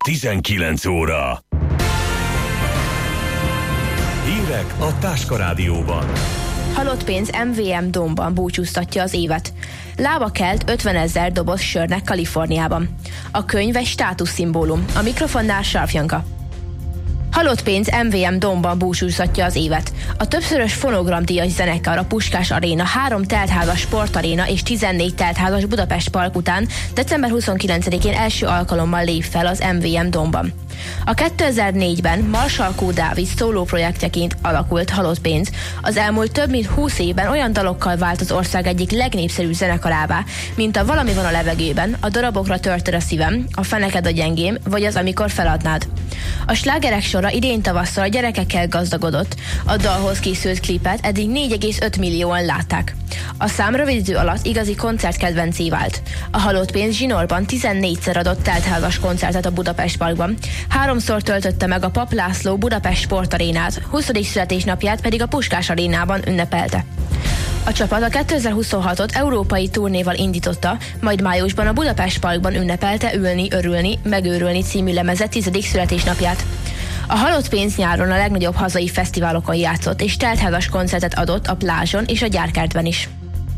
19 óra. Hírek a Táska Rádióban. Halott pénz MVM Dome-ban búcsúztatja az évet. Lába kelt 50 000 doboz sörnek Kaliforniában. A könyv egy státuszszimbólum. A mikrofonnál Sarf Janka. Halott pénz MVM Dome-ban búcsúztatja az évet. A többszörös fonogramdíjas zenekar a Puskás Aréna 3 teltházas sportaréna és 14 teltházas Budapest Park után december 29-én első alkalommal lép fel az MVM Dome-ban. A 2004-ben Marshall Q. Davis szóló projektjeként alakult Halott pénz az elmúlt több mint 20 évben olyan dalokkal vált az ország egyik legnépszerűbb zenekarává, mint a Valami van a levegőben, a Darabokra törted a szívem, a Feneked a gyengém, vagy az Amikor feladnád. A slágerek sora idén tavasszal a gyerekekkel gazdagodott, a dalhoz készült klipet eddig 4,5 millióan látták. A szám rövid idő alatt igazi koncertkedvencé vált. A Halott pénz zsinórban 14-szer adott teltházas koncertet a Budapest Parkban, 3-szor töltötte meg a Pap László Budapest Sportarénát, 20. születésnapját pedig a Puskás Arénában ünnepelte. A csapat a 2026-ot európai turnéval indította, majd májusban a Budapest Parkban ünnepelte Ülni, örülni, megőrülni című lemeze 10. születésnapját. A Halott pénz nyáron a legnagyobb hazai fesztiválokon játszott, és teltházas koncertet adott a Plázson és a Gyárkertben is.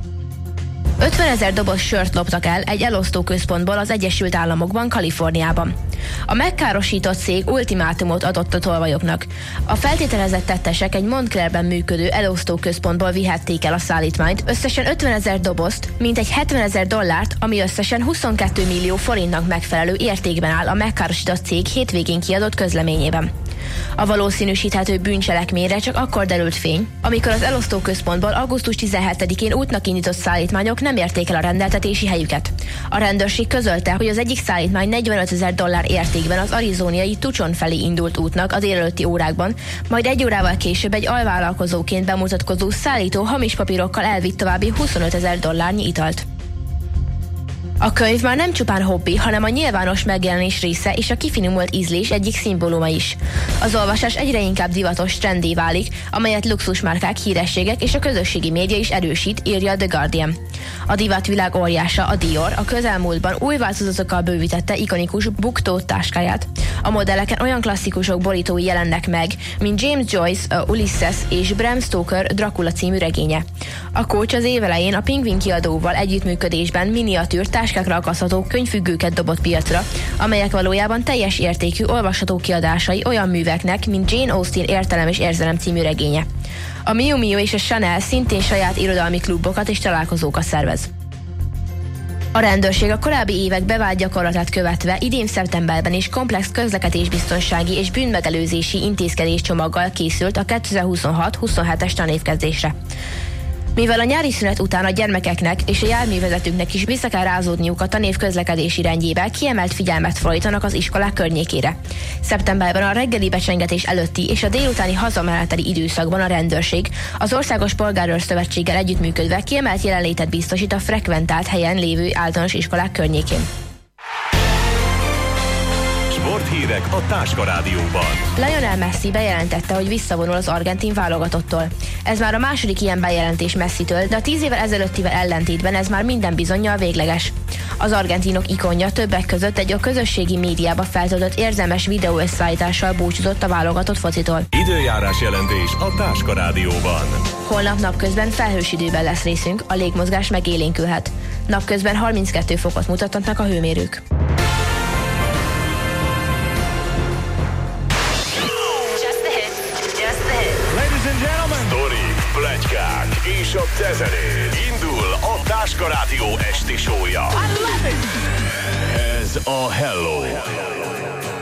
50 000 doboz sört loptak el egy elosztóközpontból az Egyesült Államokban, Kaliforniában. A megkárosított cég ultimátumot adott a tolvajoknak. A feltételezett tettesek egy Montclairben működő elosztóközpontból vihették el a szállítmányt, összesen 50 000 dobozt, mintegy 70 000 dollárt, ami összesen 22 millió forintnak megfelelő értékben áll a megkárosított cég hétvégén kiadott közleményében. A valószínűsíthető bűncselekményre csak akkor derült fény, amikor az elosztóközpontból augusztus 17-én útnak indított szállítmányok nem érték el a rendeltetési helyüket. A rendőrség közölte, hogy az egyik szállítmány 45 000 dollár értékben az arizóniai Tucson felé indult útnak a délelőtti órákban, majd egy órával később egy alvállalkozóként bemutatkozó szállító hamis papírokkal elvitt további 25 000 dollárnyi italt. A könyv már nem csupán hobbi, hanem a nyilvános megjelenés része és a kifinomult ízlés egyik szimbóluma is. Az olvasás egyre inkább divatos trendé válik, amelyet luxusmárkák, hírességek és a közösségi média is erősít, írja a The Guardian. A divatvilág óriása, a Dior a közelmúltban új változatokkal bővítette ikonikus buktó táskáját. A modelleken olyan klasszikusok borítói jelennek meg, mint James Joyce, Ulysses és Bram Stoker Dracula című regénye. A Coach az év elején a Penguin kiadóval együttműködésben miniatűr táskákra akasztható könyvfüggőket dobott piacra, amelyek valójában teljes értékű olvasható kiadásai olyan műveknek, mint Jane Austen Értelem és érzelem című regénye. A Miu Miu és a Chanel szintén saját irodalmi klubokat és találkozókat szervez. A rendőrség a korábbi évek bevált gyakorlatát követve idén szeptemberben is komplex közlekedésbiztonsági és bűnmegelőzési intézkedéscsomaggal készült a 2026-27-es tanévkezdésre. Mivel a nyári szünet után a gyermekeknek és a járművezetőknek is vissza kell rázódniuk a tanév közlekedési rendjébe, kiemelt figyelmet fordítanak az iskolák környékére. Szeptemberben a reggeli becsengetés előtti és a délutáni hazameneteli időszakban a rendőrség az Országos Polgárőr Szövetséggel együttműködve kiemelt jelenlétet biztosít a frekventált helyen lévő általános iskolák környékén. Sporthírek a Táska Rádióban. Lionel Messi bejelentette, hogy visszavonul az argentin válogatottól. Ez már a második ilyen bejelentés Messitől, de a 10 évvel ezelőttivel ellentétben ez már minden bizonnyal végleges. Az argentinok ikonja többek között egy a közösségi médiába feltöltött érzelmes videó összeállítással búcsúzott a válogatott focitól. Időjárás jelentés a Táska Rádióban. Holnap napközben felhős időben lesz részünk, a légmozgás megélénkülhet. Napközben 32 fokot mutatnak a hőmérők. Pletykák és a tezenét. Indul a Táska Rádió esti show-ja. Ez a Hello